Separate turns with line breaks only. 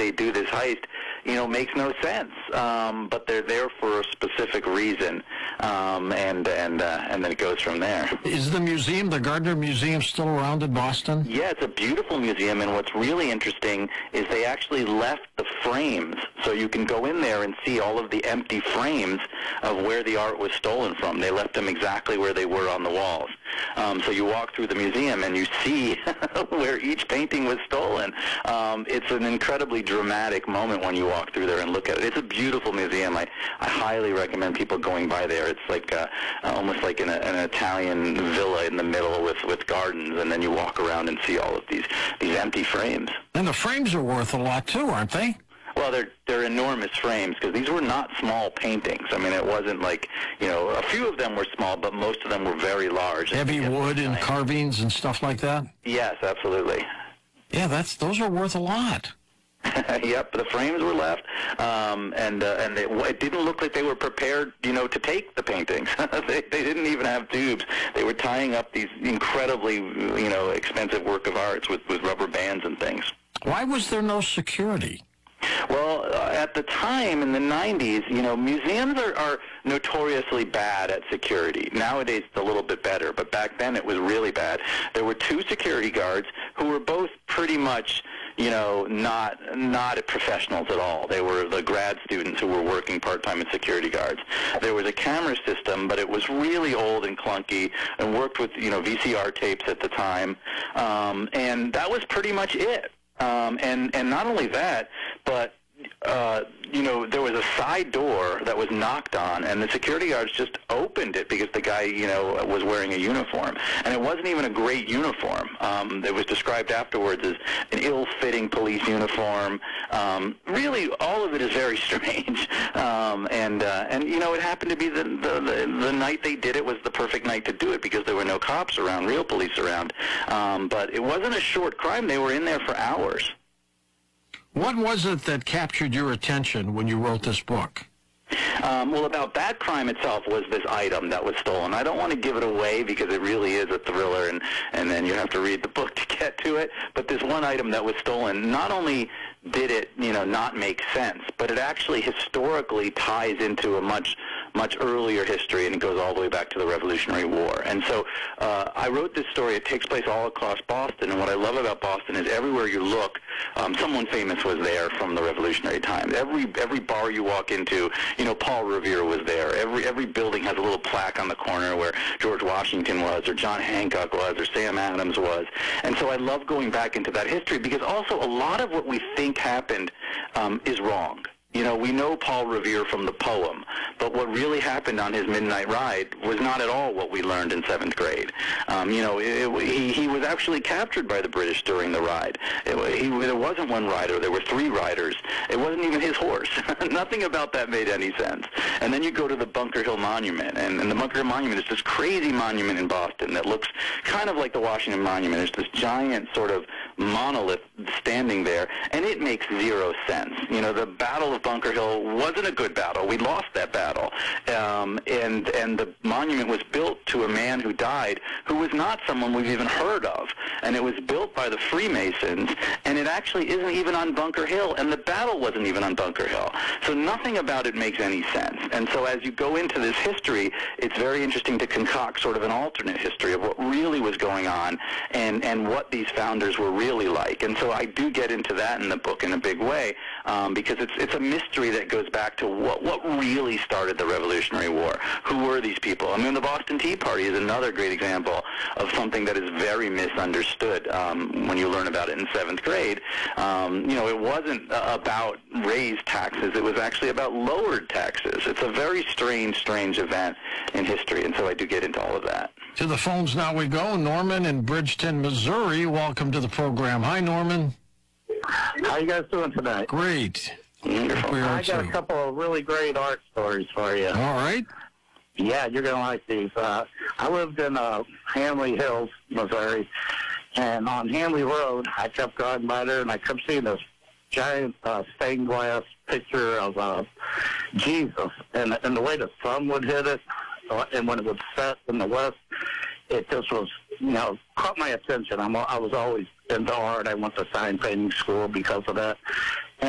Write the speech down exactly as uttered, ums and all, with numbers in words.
they do this heist, you know, makes no sense. Um, but they're there for a specific reason, um, and and uh, and then it goes from there.
Is the museum, the Gardner Museum, still around in Boston?
Yeah, it's a beautiful museum, and what's really interesting is they actually left the frames, so you can go in there and see all of the empty frames of where the art was stolen from. They left them exactly where they were on the walls. Um, so you walk through the museum and you see where each painting was stolen. Um, it's an incredibly dramatic moment when you walk through there and look at it. It's a beautiful museum. I, I highly recommend people going by there. It's like uh, almost like in a, an Italian villa in the middle with, with gardens, and then you walk around and see all of these, these empty frames.
And the frames are worth a lot, too, aren't they?
Well, they're they're enormous frames because these were not small paintings. I mean, it wasn't like, you know, a few of them were small, but most of them were very large.
Heavy wood and carvings and stuff like that?
Yes, absolutely.
Yeah, that's those are worth a lot.
Yep, the frames were left, um, and uh, and they, it didn't look like they were prepared, you know, to take the paintings. they, they didn't even have tubes. They were tying up these incredibly, you know, expensive work of arts with, with rubber bands and things.
Why was there no security?
Well, uh, at the time in the nineties, you know, museums are, are notoriously bad at security. Nowadays, it's a little bit better, but back then it was really bad. There were two security guards who were both pretty much, you know, not not professionals at all. They were the grad students who were working part-time as security guards. There was a camera system, but it was really old and clunky and worked with, you know, V C R tapes at the time, um, and that was pretty much it. Um, and, and not only that, but, uh, you know, there was a side door that was knocked on, and the security guards just opened it because the guy, you know, was wearing a uniform. And it wasn't even a great uniform. Um, it was described afterwards as an ill-fitting police uniform. Um, really, all of it is very strange. Um, and, uh, and, you know, it happened to be the, the, the, the night they did it was the perfect night to do it because there were no cops around, real police around. Um, but it wasn't a short crime. They were in there for hours.
What was it that captured your attention when you wrote this book?
Um, well, about that crime itself was this item that was stolen. I don't want to give it away because it really is a thriller, and, and then you have to read the book to get to it. But this one item that was stolen, not only did it, you know, not make sense, but it actually historically ties into a much, much earlier history, and it goes all the way back to the Revolutionary War. And so uh, I wrote this story. It takes place all across Boston, and what I love about Boston is everywhere you look, um, someone famous was there from the Revolutionary times. Every every bar you walk into, you know, Paul Revere was there. Every every building has a little plaque on the corner where George Washington was, or John Hancock was, or Sam Adams was. And so I love going back into that history because also a lot of what we think happened um, is wrong. You know, we know Paul Revere from the poem, but what really happened on his midnight ride was not at all what we learned in seventh grade. Um, you know, it, it, he, he was actually captured by the British during the ride. It, he, there wasn't one rider. There were three riders. It wasn't even his horse. Nothing about that made any sense. And then you go to the Bunker Hill Monument, and, and the Bunker Hill Monument is this crazy monument in Boston that looks kind of like the Washington Monument. It's this giant sort of monolith standing there, and it makes zero sense. You know, the Battle of Bunker Hill wasn't a good battle. We lost that battle. Um, and, and the monument was built to a man who died who was not someone we've even heard of. And it was built by the Freemasons, and it actually isn't even on Bunker Hill, and the battle wasn't even on Bunker Hill. So nothing about it makes any sense. And so as you go into this history, it's very interesting to concoct sort of an alternate history of what really was going on and, and what these founders were really like. And so I do get into that in the book in a big way um, because it's, it's a mystery that goes back to what, what really started the Revolutionary War. Who were these people? I mean, the Boston Tea Party is another great example of something that is very misunderstood um, when you learn about it in seventh grade. Um, you know, it wasn't about raised taxes. It was actually about lowered taxes. It's a very strange, strange event in history, and so I do get into all of that.
To the phones now we go. Norman in Bridgeton, Missouri. Welcome to the program. Hi, Norman.
How you guys doing tonight?
Great.
Wonderful.
I got a couple of really great art stories for you.
All right.
Yeah, you're going to like these. Uh, I lived in uh, Hanley Hills, Missouri, and on Hanley Road, I kept going by there, and I kept seeing this giant uh, stained glass picture of uh, Jesus, and, and the way the sun would hit it, uh, and when it would set in the west, it just was, you know, caught my attention. I'm, I was always into art. I went to sign painting school because of that.